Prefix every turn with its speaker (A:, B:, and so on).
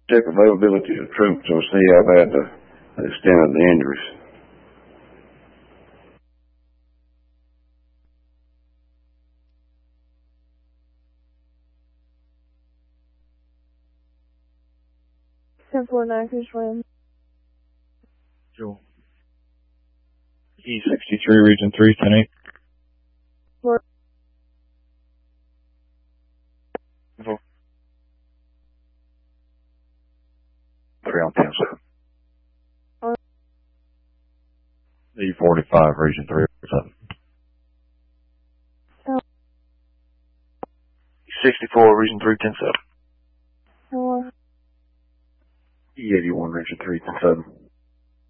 A: Check availability of troops or see how bad the extent of the injuries.
B: Joel. E63, Region 3, 10-8. Info. 3 on 10-7. E45, Region 3, 7. 64, Region 3, 10-7. E81, Region 3, 10-7.